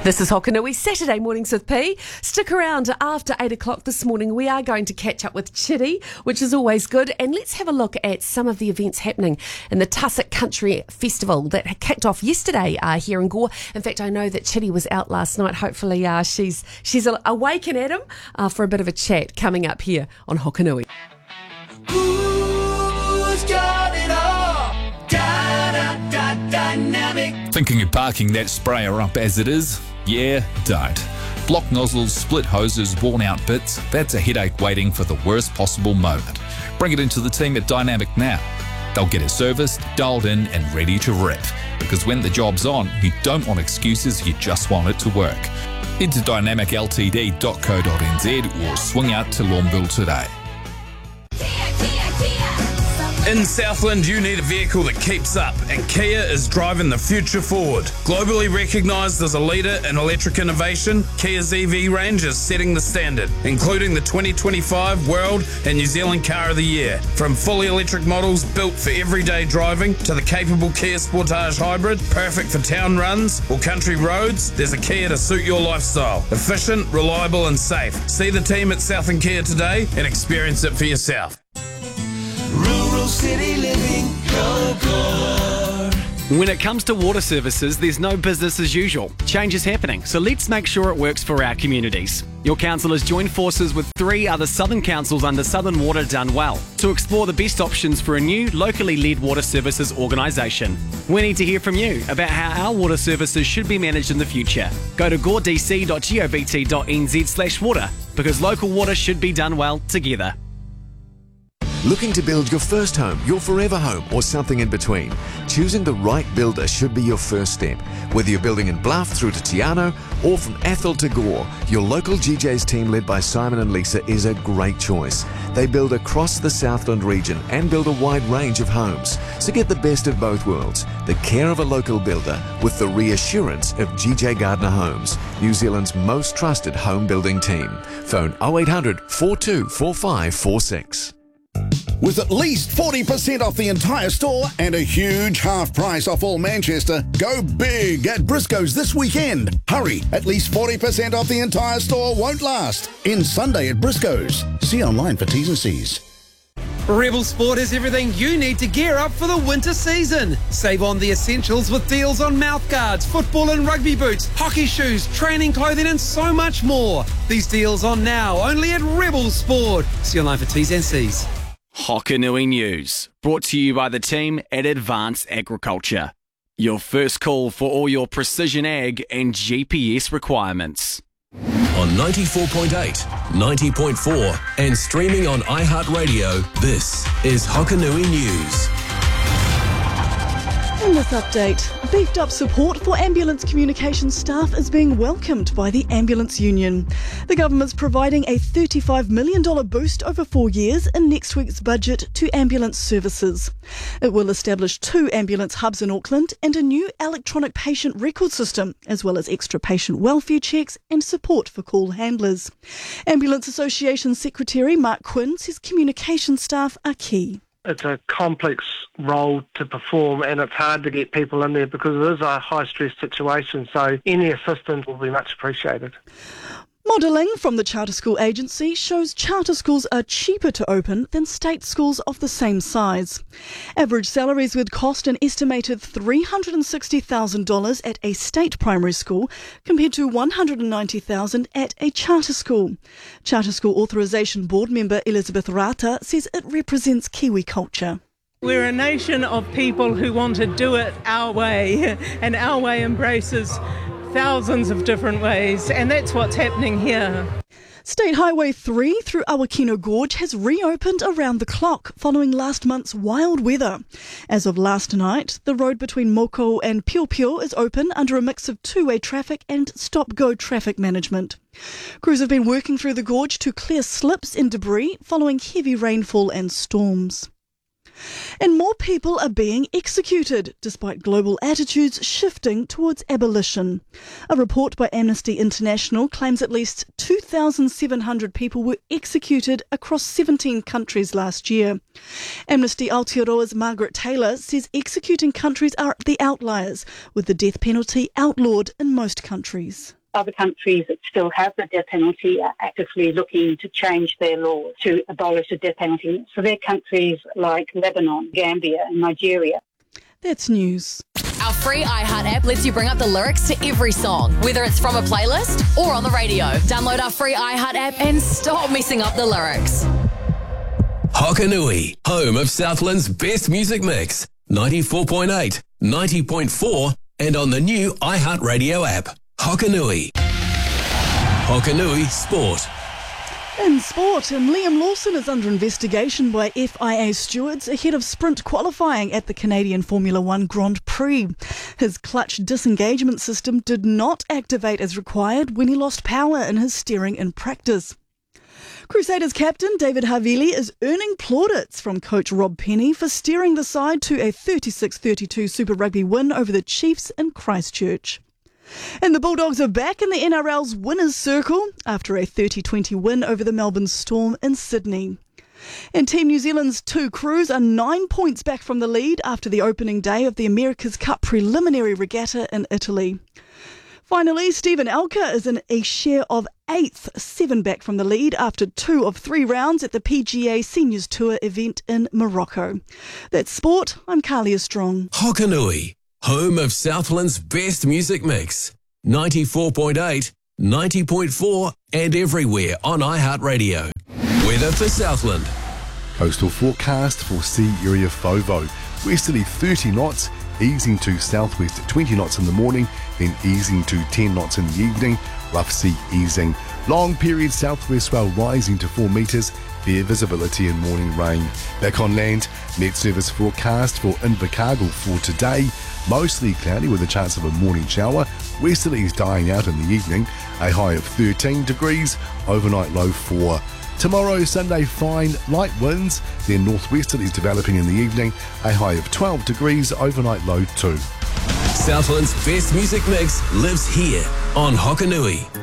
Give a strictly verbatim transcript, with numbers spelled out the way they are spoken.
This is Hokanui, Saturday Mornings with P. Stick around after eight o'clock this morning. We are going to catch up with Chitty, which is always good. And let's have a look at some of the events happening in the Tussock Country Festival that kicked off yesterday uh, here in Gore. In fact, I know that Chitty was out last night. Hopefully uh, she's she's awake and at him uh, for a bit of a chat coming up here on Hokanui. Who's got it all? Da, da, da, dynamic. Thinking of parking that sprayer up as it is? Yeah, don't. Block nozzles, split hoses, worn out bits, that's a headache waiting for the worst possible moment. Bring it into the team at Dynamic now. They'll get it serviced, dialed in and ready to rip. Because when the job's on, you don't want excuses, you just want it to work. Head to dynamic l t d dot co dot n z or swing out to Lawnville today. In Southland, you need a vehicle that keeps up, and Kia is driving the future forward. Globally recognised as a leader in electric innovation, Kia's E V range is setting the standard, including the twenty twenty-five World and New Zealand Car of the Year. From fully electric models built for everyday driving to the capable Kia Sportage Hybrid, perfect for town runs or country roads, there's a Kia to suit your lifestyle. Efficient, reliable and safe. See the team at Southland Kia today and experience it for yourself. Rural city living, go Gore. When it comes to water services, there's no business as usual. Change is happening, so let's make sure it works for our communities. Your council has joined forces with three other Southern councils under Southern Water Done Well to explore the best options for a new, locally led water services organisation. We need to hear from you about how our water services should be managed in the future. Go to gore d c dot govt dot n z slash water because local water should be done well together. Looking to build your first home, your forever home, or something in between? Choosing the right builder should be your first step. Whether you're building in Bluff through to Tiano or from Athol to Gore, your local G J's team led by Simon and Lisa is a great choice. They build across the Southland region and build a wide range of homes. So get the best of both worlds, the care of a local builder with the reassurance of G J Gardner Homes, New Zealand's most trusted home building team. Phone oh eight hundred, four two four five four six. With at least forty percent off the entire store and a huge half price off all Manchester, go big at Briscoes this weekend. Hurry, at least forty percent off the entire store won't last. End Sunday at Briscoes. See online for T's and C's. Rebel Sport has everything you need to gear up for the winter season. Save on the essentials with deals on mouth guards, football and rugby boots, hockey shoes, training clothing and so much more. These deals on now only at Rebel Sport. See online for T's and C's. Hokanui News, brought to you by the team at Advanced Agriculture. Your first call for all your precision ag and G P S requirements. On ninety-four point eight, ninety point four and streaming on iHeartRadio, this is Hokanui News. In this update, beefed up support for ambulance communication staff is being welcomed by the Ambulance Union. The government's providing a thirty-five million dollars boost over four years in next week's budget to ambulance services. It will establish two ambulance hubs in Auckland and a new electronic patient record system, as well as extra patient welfare checks and support for call handlers. Ambulance Association Secretary Mark Quinn says communication staff are key. It's a complex role to perform and it's hard to get people in there because it is a high-stress situation, so any assistance will be much appreciated. Modelling from the Charter School Agency shows charter schools are cheaper to open than state schools of the same size. Average salaries would cost an estimated three hundred sixty thousand dollars at a state primary school compared to one hundred ninety thousand dollars at a charter school. Charter School Authorisation Board member Elizabeth Rata says it represents Kiwi culture. We're a nation of people who want to do it our way, and our way embraces thousands of different ways, and that's what's happening here. State Highway three through Awakino Gorge has reopened around the clock following last month's wild weather. As of last night, the road between Moko and Pio Pio is open under a mix of two-way traffic and stop-go traffic management. Crews have been working through the gorge to clear slips and debris following heavy rainfall and storms. And more people are being executed, despite global attitudes shifting towards abolition. A report by Amnesty International claims at least two thousand seven hundred people were executed across seventeen countries last year. Amnesty Aotearoa's Margaret Taylor says executing countries are the outliers, with the death penalty outlawed in most countries. Other countries that still have the death penalty are actively looking to change their laws to abolish the death penalty. So they're countries like Lebanon, Gambia and Nigeria. That's news. Our free iHeart app lets you bring up the lyrics to every song, whether it's from a playlist or on the radio. Download our free iHeart app and stop messing up the lyrics. Hokanui, home of Southland's best music mix. ninety-four point eight, ninety point four and on the new iHeart Radio app. Hokanui. Hokanui Sport. In sport, and Liam Lawson is under investigation by F I A stewards ahead of sprint qualifying at the Canadian Formula One Grand Prix. His clutch disengagement system did not activate as required when he lost power in his steering in practice. Crusaders captain David Havili is earning plaudits from coach Rob Penny for steering the side to a thirty-six thirty-two Super Rugby win over the Chiefs in Christchurch. And the Bulldogs are back in the N R L's winners' circle after a thirty twenty win over the Melbourne Storm in Sydney. And Team New Zealand's two crews are nine points back from the lead after the opening day of the America's Cup preliminary regatta in Italy. Finally, Stephen Elka is in a share of eighth, seven back from the lead after two of three rounds at the P G A Seniors Tour event in Morocco. That's sport. I'm Kalia Strong. Hokanui, home of Southland's best music mix. ninety-four point eight, ninety point four and everywhere on iHeartRadio. Weather for Southland. Coastal forecast for sea area FOVO. Westerly thirty knots, easing to southwest twenty knots in the morning, then easing to ten knots in the evening. Rough sea easing. Long period southwest swell rising to four metres. Fair visibility and morning rain. Back on land, Met Service forecast for Invercargill for today. Mostly cloudy with a chance of a morning shower. Westerlies dying out in the evening. A high of thirteen degrees. Overnight low four. Tomorrow, Sunday, fine, light winds. Then northwesterlies developing in the evening. A high of twelve degrees. Overnight low two. Southland's best music mix lives here on Hokanui.